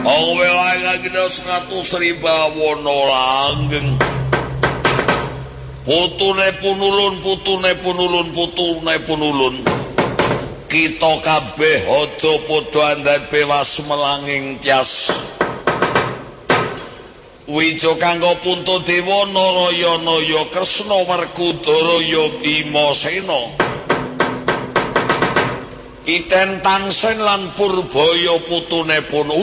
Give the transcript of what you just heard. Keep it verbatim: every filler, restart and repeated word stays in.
Kowe wae kagena satus ribawana langgeng. Putune punulun, putune punulun, putune punulun. Kita kabeh aja padha andhan bewas melanging tias. Wijo kanggo Puntadewa Narayana Kresna Werkudara Bimasena. Iten Tangsen lan Purbaya putune pun